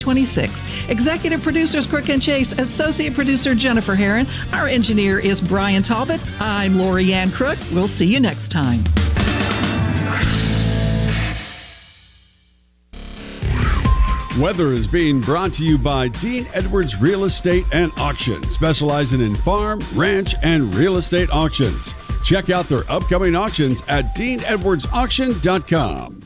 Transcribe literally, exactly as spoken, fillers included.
twenty-six. Executive producers Crook and Chase, associate producer Jennifer Herron. Our engineer is Brian Talbot. I'm Lori Ann Crook. We'll see you next time. Weather is being brought to you by Dean Edwards Real Estate and Auction, specializing in farm, ranch, and real estate auctions. Check out their upcoming auctions at dean edwards auction dot com.